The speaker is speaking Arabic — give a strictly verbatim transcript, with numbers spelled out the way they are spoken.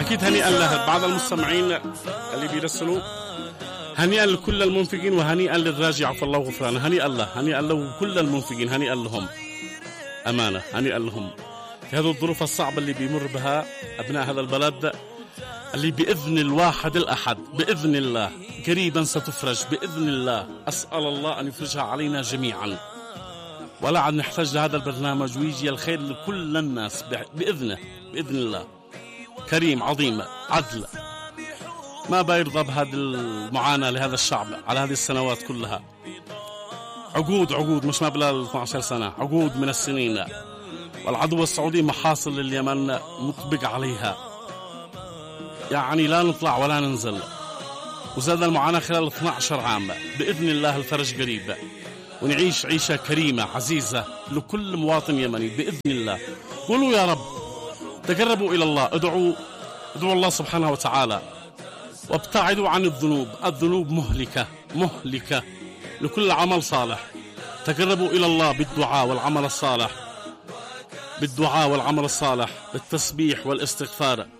أكيد هنيئا له بعض المستمعين اللي بيرسلوا، هنيئا لكل المنفقين وهنيئا للراجع عفى الله وغفرانه. هنيئا له، هنيئا له كل المنفقين، هنيئا لهم أمانة، هنيئا لهم في هذه الظروف الصعبة اللي بيمر بها أبناء هذا البلد، اللي بإذن الواحد الأحد بإذن الله قريبا ستفرج بإذن الله. أسأل الله أن يفرجها علينا جميعا، ولا عاد نحتاج لهذا البرنامج، ويجي الخير لكل الناس بإذنه بإذن الله. كريم عظيم عدل، ما بيرضى بهذه المعاناة لهذا الشعب على هذه السنوات كلها. عقود عقود مش ما بلا اثنتي عشرة سنة، عقود من السنين، والعدو السعودي محاصل لليمن مطبق عليها، يعني لا نطلع ولا ننزل. وزاد المعاناة خلال اثني عشر عام، بإذن الله الفرج قريب، ونعيش عيشة كريمة عزيزة لكل مواطن يمني بإذن الله. قولوا يا رب، تقربوا إلى الله، ادعوا ادعوا الله سبحانه وتعالى، وابتعدوا عن الذنوب. الذنوب مهلكة مهلكة لكل عمل صالح. تقربوا إلى الله بالدعاء والعمل الصالح، بالدعاء والعمل الصالح، بالتسبيح والاستغفار.